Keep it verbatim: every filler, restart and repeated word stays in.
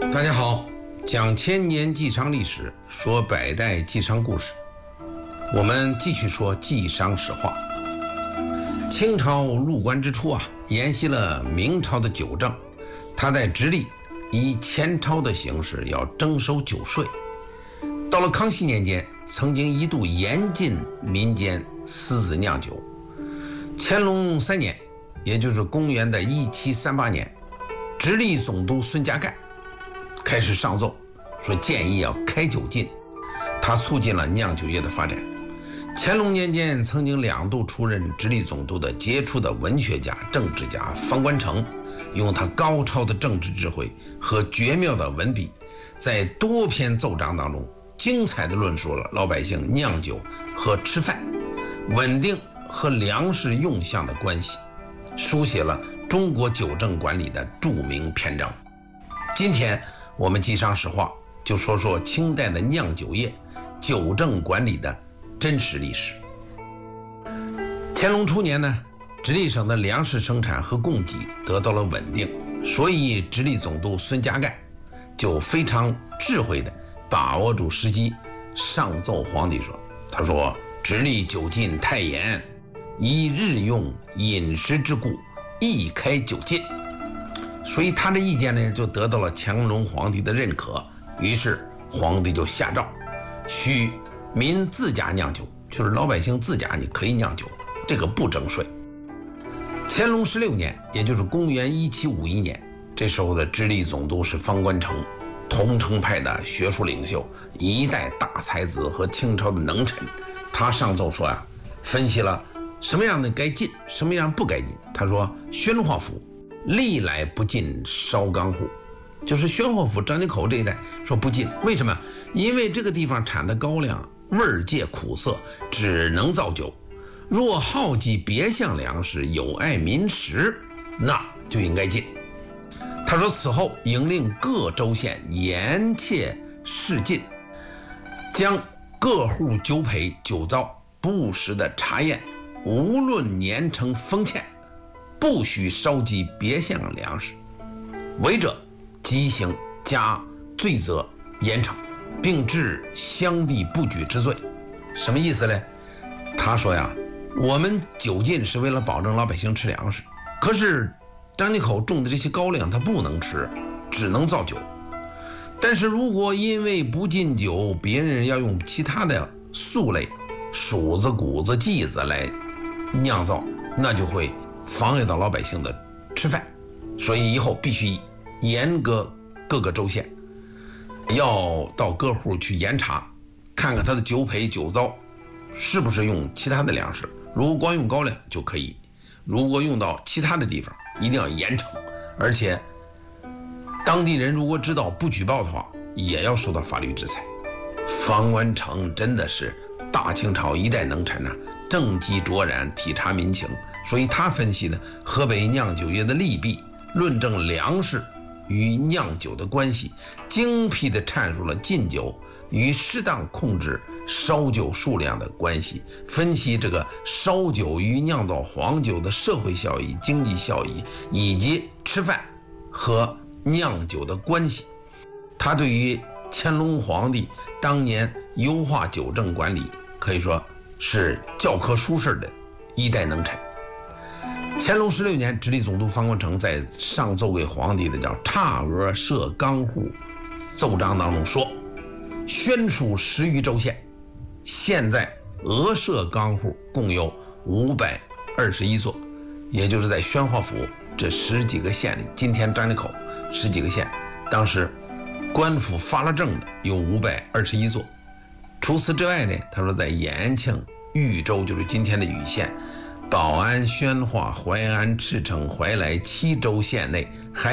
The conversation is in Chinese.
大家好，讲千年纪商历史，说百代纪商故事。我们继续说纪商史话。清朝入关之初啊，沿袭了明朝的酒政，他在直隶以前朝的形式要征收酒税。到了康熙年间，曾经一度严禁民间私自酿酒。乾隆三年，也就是公元的一七三八年，直隶总督孙家淦开始上奏，说建议要开酒禁，他促进了酿酒业的发展。乾隆年间，曾经两度出任直隶总督的杰出的文学家、政治家方关成，用他高超的政治智慧和绝妙的文笔，在多篇奏章当中精彩地论述了老百姓酿酒和吃饭、稳定和粮食用项的关系，书写了中国酒政管理的著名篇章。今天我们纪商史话就说说清代的酿酒业酒政管理的真实历史。乾隆初年呢，直隶省的粮食生产和供给得到了稳定，所以直隶总督孙家淦就非常智慧地把握住时机，上奏皇帝说：“他说直隶酒禁太严，以日用饮食之故，宜开酒禁。”所以他的意见呢，就得到了乾隆皇帝的认可。于是皇帝就下诏，许民自家酿酒，就是老百姓自家你可以酿酒，这个不征税。乾隆十六年，也就是公元一七五一年，这时候的直隶总督是方关成，桐城派的学术领袖，一代大才子和清朝的能臣。他上奏说啊，分析了什么样的该禁，什么样不该禁。他说，宣化府历来不禁烧缸户，就是宣化府张家口这一带说不禁，为什么？因为这个地方产的高粱味介苦涩，只能造酒。若好及别项粮食，有碍民食，那就应该禁。他说，此后应令各州县严切示禁，将各户酒陂酒糟不时的查验，无论年成丰欠，不许烧及别项粮食，违者即行加罪责严惩，并治乡地不举之罪。什么意思呢？他说呀，我们酒禁是为了保证老百姓吃粮食，可是张家口种的这些高粱它不能吃，只能造酒。但是如果因为不禁酒，别人要用其他的粟类，黍子、谷子、稷子来酿造，那就会妨碍到老百姓的吃饭。所以以后必须严格各个州县，要到各户去严查，看看他的酒陂酒糟是不是用其他的粮食。如果光用高粱就可以，如果用到其他的地方一定要严惩，而且当地人如果知道不举报的话，也要受到法律制裁。方关成真的是大清朝一代能臣啊，政绩卓然，体察民情，所以他分析呢河北酿酒业的利弊，论证粮食与酿酒的关系，精辟地阐述了禁酒与适当控制烧酒数量的关系，分析这个烧酒与酿造黄酒的社会效益、经济效益，以及吃饭和酿酒的关系。他对于乾隆皇帝当年优化酒政管理可以说是教科书式的一代能臣。乾隆十六年，直隶总督方关成在上奏给皇帝的叫姹娥设缸户奏章当中说，宣属十余州县，现在鹅舍缸户共有五百二十一座，也就是在宣化府这十几个县里，今天张家口十几个县，当时官府发了证的有五百二十一座。除此之外呢，他说在延庆、豫州，就是今天的禹县、保安、宣化、淮安、赤城、怀来七州县内，还